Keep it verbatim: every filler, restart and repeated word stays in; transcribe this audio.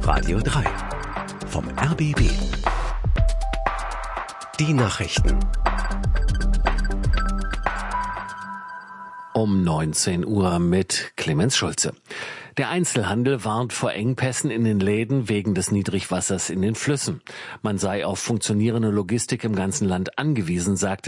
Radio drei vom R B B. Die Nachrichten. Um neunzehn Uhr mit Clemens Schulze. Der Einzelhandel warnt vor Engpässen in den Läden wegen des Niedrigwassers in den Flüssen. Man sei auf funktionierende Logistik im ganzen Land angewiesen, sagte